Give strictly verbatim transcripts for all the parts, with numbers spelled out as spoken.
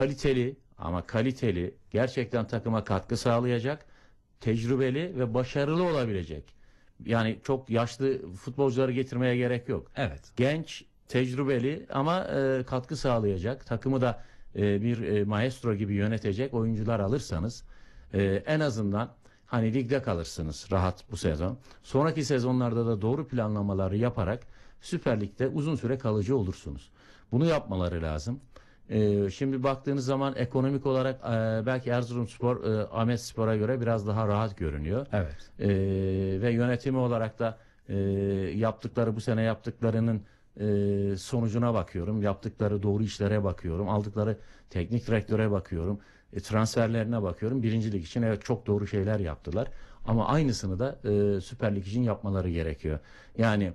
kaliteli ama kaliteli, gerçekten takıma katkı sağlayacak, tecrübeli ve başarılı olabilecek. Yani çok yaşlı futbolcuları getirmeye gerek yok. Evet. Genç, tecrübeli ama e, katkı sağlayacak, takımı da e, bir e, maestro gibi yönetecek oyuncular alırsanız e, en azından hani ligde kalırsınız rahat bu sezon. Sonraki sezonlarda da doğru planlamaları yaparak Süper Lig'de uzun süre kalıcı olursunuz. Bunu yapmaları lazım. Ee, şimdi baktığınız zaman ekonomik olarak e, belki Erzurumspor e, Ahmetspor'a göre biraz daha rahat görünüyor. Evet. Ee, ve yönetimi olarak da e, yaptıkları bu sene yaptıklarının e, sonucuna bakıyorum. Yaptıkları doğru işlere bakıyorum. Aldıkları teknik direktöre bakıyorum. E, transferlerine bakıyorum. Birinci Lig için evet çok doğru şeyler yaptılar. Ama aynısını da e, Süper Lig için yapmaları gerekiyor. Yani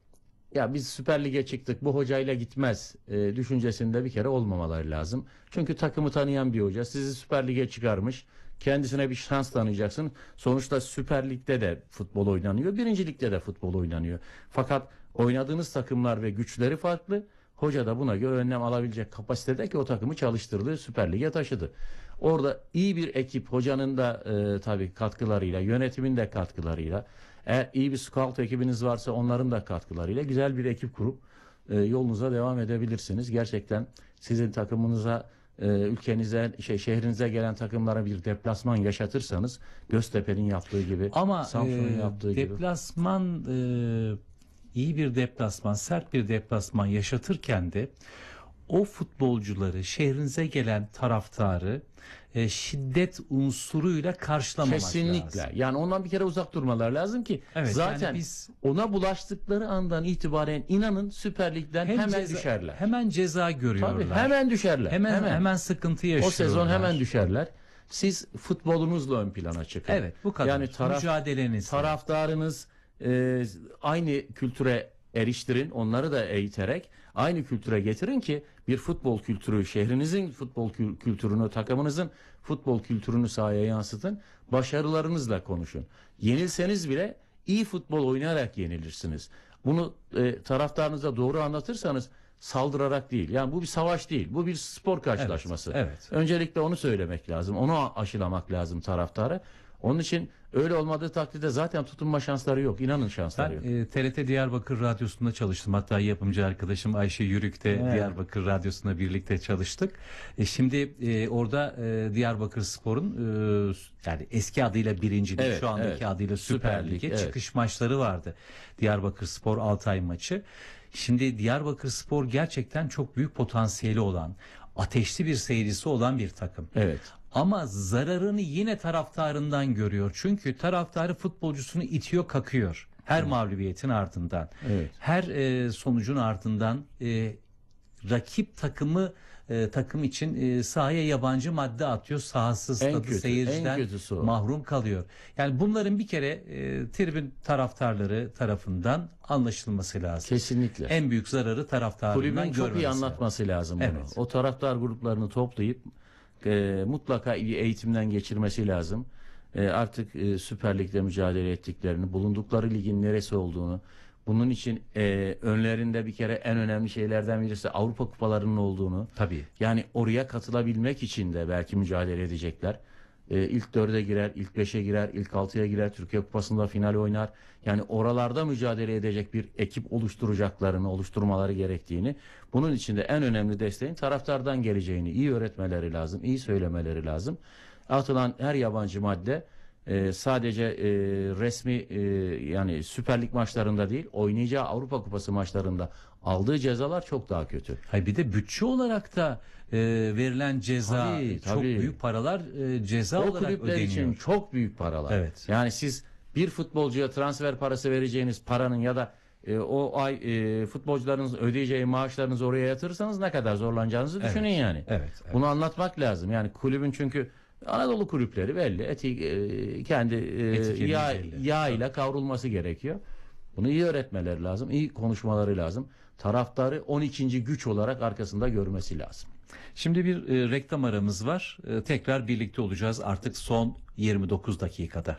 ya biz Süper Lig'e çıktık, bu hocayla gitmez e, düşüncesinde bir kere olmamaları lazım. Çünkü takımı tanıyan bir hoca sizi Süper Lig'e çıkarmış. Kendisine bir şans tanıyacaksın. Sonuçta Süper Lig'de de futbol oynanıyor. Birinci Lig'de de futbol oynanıyor. Fakat oynadığınız takımlar ve güçleri farklı. Hoca da buna göre önlem alabilecek kapasitede ki o takımı çalıştırdı, Süper Lig'e taşıdı. Orada iyi bir ekip, hocanın da e, tabii katkılarıyla, yönetimin de katkılarıyla, eğer iyi bir scout ekibiniz varsa onların da katkılarıyla güzel bir ekip kurup e, yolunuza devam edebilirsiniz. Gerçekten sizin takımınıza, e, ülkenize, şey, şehrinize gelen takımlara bir deplasman yaşatırsanız, Göztepe'nin yaptığı gibi, Ama Samsun'un e, yaptığı gibi. deplasman e, iyi bir deplasman, sert bir deplasman yaşatırken de o futbolcuları, şehrinize gelen taraftarı e, şiddet unsuruyla karşılamamak Kesinlikle. lazım. Yani ondan bir kere uzak durmalar lazım ki Evet, zaten yani biz ona bulaştıkları andan itibaren inanın Süper Lig'den hem hemen ceza, düşerler. hemen ceza görüyorlar. Tabii hemen düşerler. Hemen hemen, hemen sıkıntı yaşıyorlar. O sezon hemen düşerler. Siz futbolunuzla ön plana çıkın. Evet, bu kadar. Yani taraf, mücadeleniz. taraftarınız e, aynı kültüre eriştirin, onları da eğiterek aynı kültüre getirin ki bir futbol kültürü, şehrinizin futbol kül- kültürünü, takımınızın futbol kültürünü sahaya yansıtın. Başarılarınızla konuşun. Yenilseniz bile iyi futbol oynayarak yenilirsiniz. Bunu e, taraftarınıza doğru anlatırsanız saldırarak değil. Yani bu bir savaş değil. Bu bir spor karşılaşması. Evet, evet. Öncelikle onu söylemek lazım. Onu aşılamak lazım taraftara. Onun için öyle olmadığı takdirde zaten tutunma şansları yok. İnanın şansları Ben yok. e, T R T Diyarbakır Radyosu'nda çalıştım. Hatta yapımcı arkadaşım Ayşe Yürük de Evet. Diyarbakır Radyosu'nda birlikte çalıştık. E, şimdi e, orada e, Diyarbakır Spor'un e, yani eski adıyla Birinci Lig, Evet, şu andaki evet. adıyla Süper, Süper Lig, Lig'e evet. çıkış maçları vardı. Diyarbakır Spor Altay maçı. Şimdi Diyarbakır Spor gerçekten çok büyük potansiyeli olan, ateşli bir seyircisi olan bir takım. Evet. Ama zararını yine taraftarından görüyor. Çünkü taraftarı futbolcusunu itiyor, kakıyor. Her mağlubiyetin ardından. Evet. Her e, sonucun ardından e, rakip takımı e, takım için e, sahaya yabancı madde atıyor. Sahasız, En stadı, kötü, en seyirciden kötüsü o. mahrum kalıyor. Yani bunların bir kere e, tribün taraftarları tarafından anlaşılması lazım. Kesinlikle. En büyük zararı taraftarından Kulübün çok görmemesi iyi lazım. anlatması lazım bunu. Evet. O taraftar gruplarını toplayıp e, mutlaka bir eğitimden geçirmesi lazım. E, artık e, Süper Lig'de mücadele ettiklerini, bulundukları ligin neresi olduğunu, bunun için e, önlerinde bir kere en önemli şeylerden birisi Avrupa kupalarının olduğunu. Tabii. Yani oraya katılabilmek için de belki mücadele edecekler. E, ilk dörde girer, ilk beşe girer, ilk altıya girer, Türkiye Kupası'nda final oynar. Yani oralarda mücadele edecek bir ekip oluşturacaklarını, oluşturmaları gerektiğini, bunun için de en önemli desteğin taraftardan geleceğini iyi öğretmeleri lazım, iyi söylemeleri lazım. Atılan her yabancı madde e, sadece e, resmi e, yani Süper Lig maçlarında değil, oynayacağı Avrupa Kupası maçlarında aldığı cezalar çok daha kötü. Hayır, bir de bütçe olarak da e, verilen ceza Tabii, çok tabii. büyük paralar e, ceza O olarak kulüpler ödeniyor. için çok büyük paralar. Evet. Yani siz bir futbolcuya transfer parası vereceğiniz paranın ya da e, o ay e, futbolcularınız ödeyeceği maaşlarınızı oraya yatırırsanız ne kadar zorlanacağınızı Evet. düşünün yani. Evet, evet. Bunu anlatmak lazım. Yani kulübün çünkü Anadolu kulüpleri belli. Eti, e, kendi e, Etiketi yağ, belli. yağ ile kavrulması gerekiyor. Bunu iyi öğretmeleri lazım. İyi konuşmaları lazım. Taraftarı on ikinci güç olarak arkasında görmesi lazım. Şimdi bir e, reklam aramız var. E, tekrar birlikte olacağız artık son yirmi dokuz dakikada.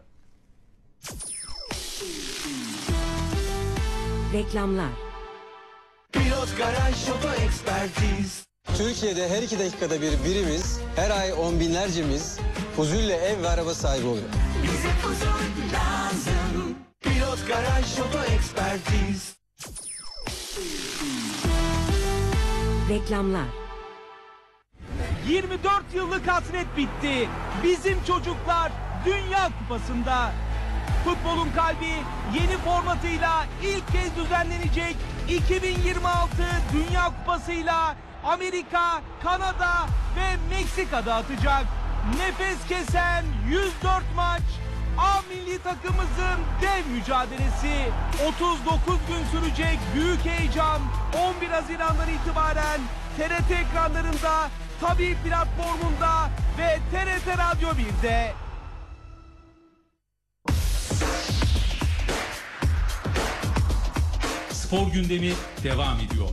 Reklamlar. Pilot Garaj Oto Ekspertiz. Türkiye'de her iki dakikada bir birimiz, her ay on binlercemiz huzurla ev ve araba sahibi oluyor. Bize huzur lazım. Pilot Garaj Oto Ekspertiz. Reklamlar. yirmi dört yıllık hasret bitti. Bizim çocuklar Dünya Kupası'nda. Futbolun kalbi yeni formatıyla ilk kez düzenlenecek iki bin yirmi altı Dünya Kupası'yla Amerika, Kanada ve Meksika'da atacak. Nefes kesen yüz dört maç. A milli takımımızın dev mücadelesi. otuz dokuz gün sürecek büyük heyecan. on bir Haziran'dan itibaren T R T ekranlarında, Tabii platformunda ve T R T Radyo bir'de. Spor gündemi devam ediyor.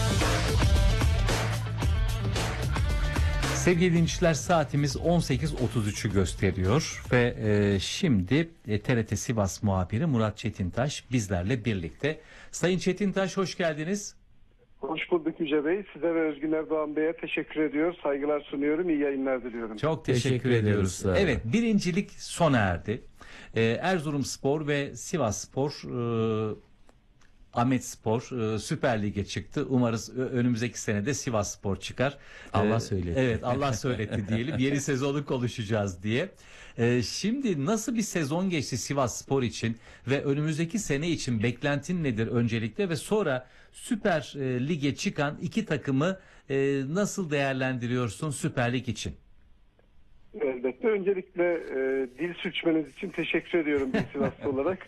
Sevgili dinleyiciler, saatimiz on sekiz otuz üçü gösteriyor ve e, şimdi e, T R T Sivas muhabiri Murat Çetintaş bizlerle birlikte. Sayın Çetintaş, hoş geldiniz. Hoş bulduk Yüce Bey. Size ve Özgün Erdoğan Bey'e teşekkür ediyor. Saygılar sunuyorum. İyi yayınlar diliyorum. Çok teşekkür, Teşekkür ediyoruz. ediyoruz. Evet, birincilik sona erdi. Ee, Erzurumspor ve Sivasspor, e, Ahmetspor e, Süper Lig'e çıktı. Umarız ö- önümüzdeki senede Sivasspor çıkar. Allah Ee, söyletti. Evet, Allah söyletti diyelim. Yeni sezonu konuşacağız diye. Ee, şimdi nasıl bir sezon geçti Sivasspor için ve önümüzdeki sene için beklentin nedir öncelikle ve sonra Süper e, Lig'e çıkan iki takımı e, nasıl değerlendiriyorsun Süper Lig için? Elbette. Öncelikle e, dil sürçmeniz için teşekkür ediyorum bir Sivaslı olarak.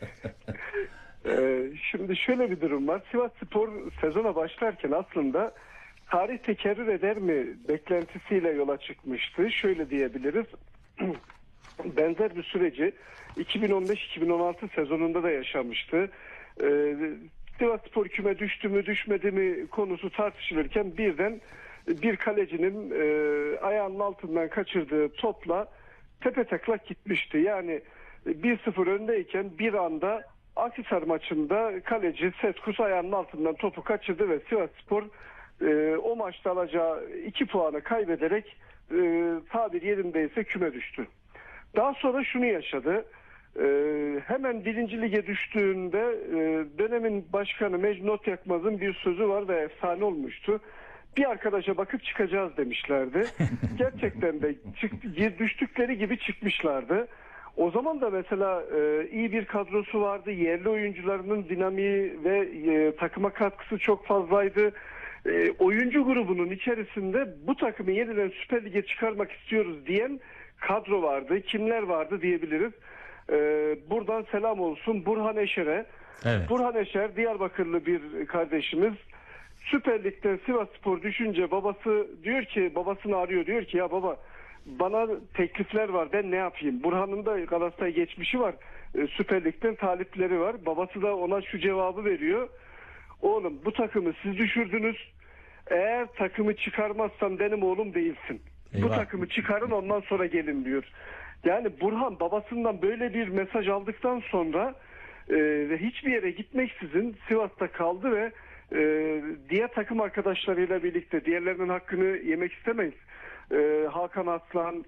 E, şimdi şöyle bir durum var. Sivasspor sezona başlarken aslında tarih tekerrür eder mi beklentisiyle yola çıkmıştı. Şöyle diyebiliriz. Benzer bir süreci iki bin on beş iki bin on altı sezonunda da yaşamıştı. E, Sivasspor küme düştü mü düşmedi mi konusu tartışılırken birden bir kalecinin e, ayağının altından kaçırdığı topla tepetaklak gitmişti. Yani bir sıfır öndeyken bir anda Akhisar maçında kaleci Setkus ayağının altından topu kaçırdı ve Sivasspor e, o maçta alacağı iki puanı kaybederek e, tabir yerindeyse küme düştü. Daha sonra şunu yaşadı. Ee, hemen birinci lige düştüğünde e, dönemin başkanı Mecnun Otyakmaz'ın bir sözü var ve efsane olmuştu. Bir arkadaşa bakıp çıkacağız demişlerdi. Gerçekten de çıktı, düştükleri gibi çıkmışlardı. O zaman da mesela e, iyi bir kadrosu vardı. Yerli oyuncularının dinamiği ve e, takıma katkısı çok fazlaydı. E, oyuncu grubunun içerisinde bu takımı yeniden Süper Lig'e çıkarmak istiyoruz diyen kadro vardı. Kimler vardı diyebiliriz. Ee, buradan selam olsun Burhan Eşer'e. Evet. Burhan Eşer Diyarbakırlı bir kardeşimiz. Süper Lig'den Sivasspor düşünce babası diyor ki, babasını arıyor, diyor ki ya baba bana teklifler var, ben ne yapayım? Burhan'ın da Galatasaray geçmişi var. Ee, Süper Lig'den talipleri var. Babası da ona şu cevabı veriyor. Oğlum bu takımı siz düşürdünüz. Eğer takımı çıkarmazsan benim oğlum değilsin. Eyvah. Bu takımı çıkarın ondan sonra gelin diyor. Yani Burhan babasından böyle bir mesaj aldıktan sonra e, ve hiçbir yere gitmeksizin Sivas'ta kaldı ve e, diğer takım arkadaşlarıyla birlikte, diğerlerinin hakkını yemek istemeyiz. E, Hakan Aslan,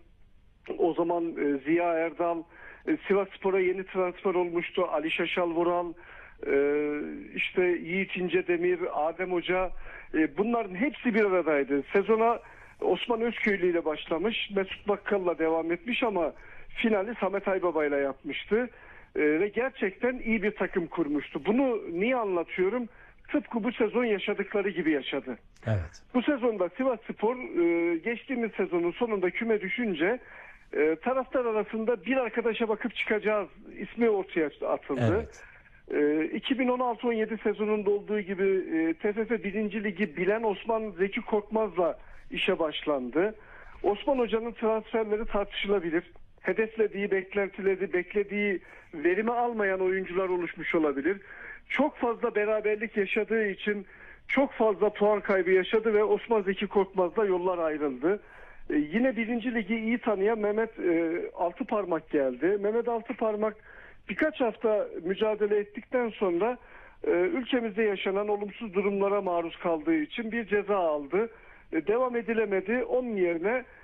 o zaman e, Ziya Erdal, e, Sivasspor'a yeni transfer olmuştu. Ali Şaşal Vural, e, işte Yiğit İncedemir, Adem Hoca, e, bunların hepsi bir aradaydı. Sezona Osman Özköylü ile başlamış, Mesut Bakkal'la devam etmiş ama finali Samet Aybaba ile yapmıştı. Ee, ve gerçekten iyi bir takım kurmuştu. Bunu niye anlatıyorum? Tıpkı bu sezon yaşadıkları gibi yaşadı. Evet. Bu sezonda Sivasspor e, geçtiğimiz sezonun sonunda küme düşünce e, taraftar arasında bir arkadaşa bakıp çıkacağız ismi ortaya atıldı. Evet. E, iki bin on altı on yedi sezonunda olduğu gibi e, T F F birinci Ligi bilen Osman Zeki Korkmaz'la işe başlandı. Osman Hoca'nın transferleri tartışılabilir. Hedeflediği, beklentileri, beklediği verimi almayan oyuncular oluşmuş olabilir. Çok fazla beraberlik yaşadığı için çok fazla puan kaybı yaşadı ve Osman Zeki Korkmaz'la yollar ayrıldı. Ee, yine birinci Ligi iyi tanıyan Mehmet e, Altıparmak geldi. Mehmet Altıparmak birkaç hafta mücadele ettikten sonra e, ülkemizde yaşanan olumsuz durumlara maruz kaldığı için bir ceza aldı. e, devam edilemedi. Onun yerine